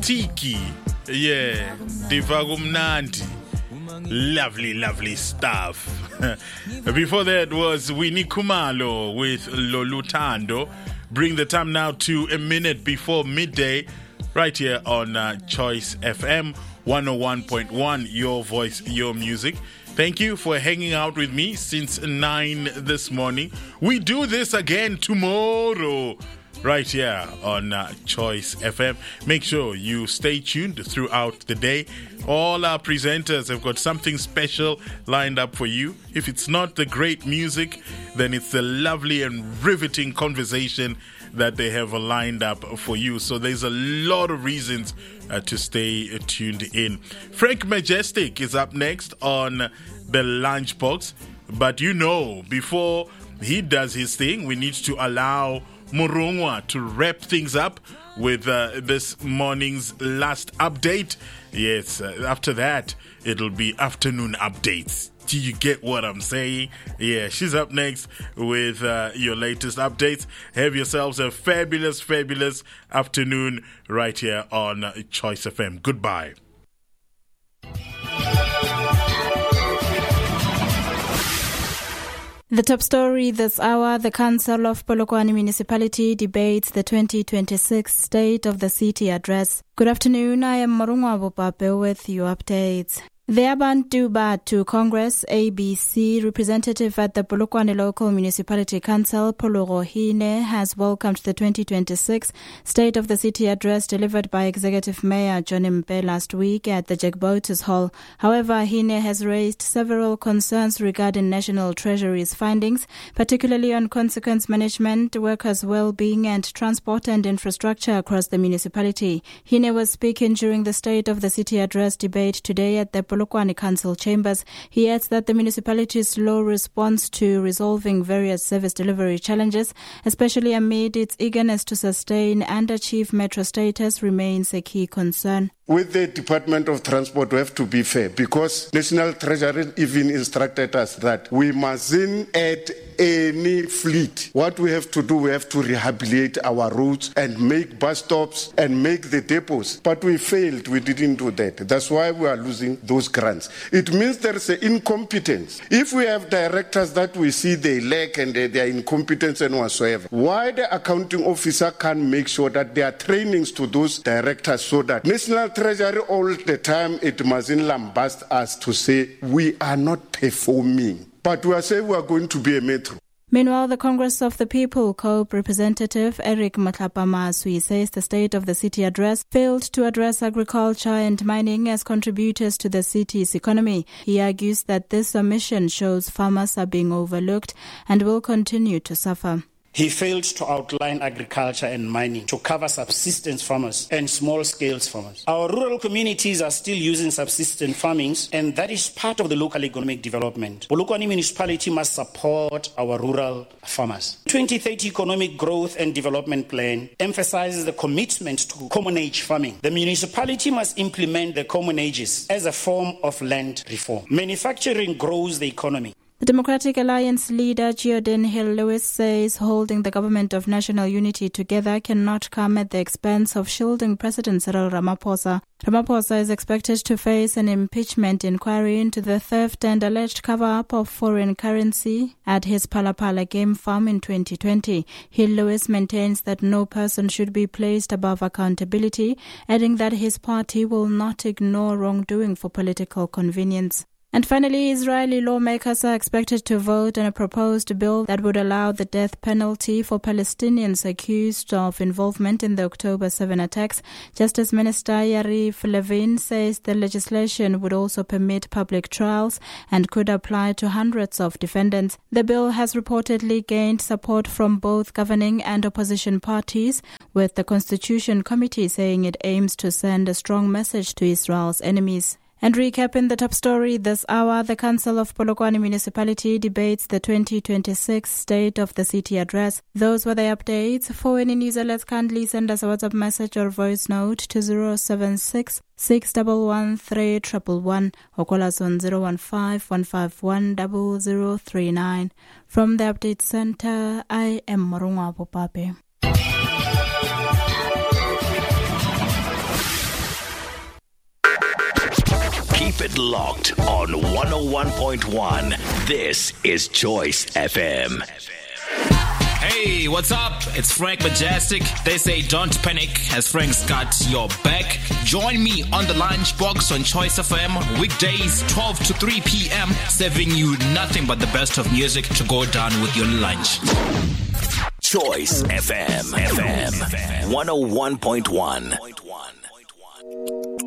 Tiki. Yeah, Divagumnandi. Lovely stuff. Before that was Winnie Kumalo with Lolutando. Bring the time now to a minute before midday, right here on Choice FM 101.1, your voice, your music. Thank you for hanging out with me since 9 this morning. We do this again tomorrow, right here on Choice FM. Make sure you stay tuned throughout the day. All our presenters have got something special lined up for you. If it's not the great music, then it's the lovely and riveting conversation that they have lined up for you. So there's a lot of reasons to stay tuned in. Frank Majestic is up next on the Lunchbox. But before he does his thing, we need to allow Murungwa to wrap things up with this morning's last update. Yes, after that, it'll be afternoon updates. Do you get what I'm saying? Yeah, she's up next with your latest updates. Have yourselves a fabulous afternoon right here on Choice FM. Goodbye. The top story this hour, the Council of Polokwane Municipality debates the 2026 State of the City Address. Good afternoon, I am Marungwa Bopape with your updates. The Abantu Batu Congress ABC representative at the Polokwane Local Municipality Council, Poloro Hine, has welcomed the 2026 State of the City Address delivered by Executive Mayor John Mpe last week at the Jack Bouters Hall. However, Hine has raised several concerns regarding National Treasury's findings, particularly on consequence management, workers' well-being and transport and infrastructure across the municipality. Hine was speaking during the State of the City Address debate today at the Polokwane Council chambers. He adds that the municipality's slow response to resolving various service delivery challenges, especially amid its eagerness to sustain and achieve metro status, remains a key concern. With the Department of Transport, we have to be fair because National Treasury even instructed us that we mustn't add any fleet. What we have to do, we have to rehabilitate our routes and make bus stops and make the depots. But we failed. We didn't do that. That's why we are losing those grants. It means there is an incompetence. If we have directors that we see they lack and they are incompetent and whatsoever, why the accounting officer can't make sure that there are trainings to those directors so that National Treasury all the time it mustn't lambast us to say we are not performing. But we are saying we are going to be a metro. Meanwhile, the Congress of the People COPE representative Eric Matlapa-Maswi says the State of the City Address failed to address agriculture and mining as contributors to the city's economy. He argues that this omission shows farmers are being overlooked and will continue to suffer. He failed to outline agriculture and mining to cover subsistence farmers and small-scale farmers. Our rural communities are still using subsistence farming, and that is part of the local economic development. Polokwane Municipality must support our rural farmers. 2030 Economic Growth and Development Plan emphasizes the commitment to common-age farming. The municipality must implement the common ages as a form of land reform. Manufacturing grows the economy. The Democratic Alliance leader Jordan Hill-Lewis says holding the government of national unity together cannot come at the expense of shielding President Cyril Ramaphosa. Ramaphosa is expected to face an impeachment inquiry into the theft and alleged cover-up of foreign currency at his Palapala game farm in 2020. Hill-Lewis maintains that no person should be placed above accountability, adding that his party will not ignore wrongdoing for political convenience. And finally, Israeli lawmakers are expected to vote on a proposed bill that would allow the death penalty for Palestinians accused of involvement in the October 7 attacks. Justice Minister Yariv Levin says the legislation would also permit public trials and could apply to hundreds of defendants. The bill has reportedly gained support from both governing and opposition parties, with the Constitution Committee saying it aims to send a strong message to Israel's enemies. And recapping the top story this hour, the Council of Polokwane Municipality debates the 2026 State of the City Address. Those were the updates. For any news alerts, kindly send us a WhatsApp message or voice note to 076 611 3111 or call us on 015-151-0039. From the Update Center, I am Marungwa Bopape. Keep it locked on 101.1. This is Choice FM. Hey, what's up? It's Frank Majestic. They say don't panic as Frank's got your back. Join me on the Lunchbox on Choice FM, weekdays 12 to 3 p.m., serving you nothing but the best of music to go down with your lunch. Choice FM 101.1.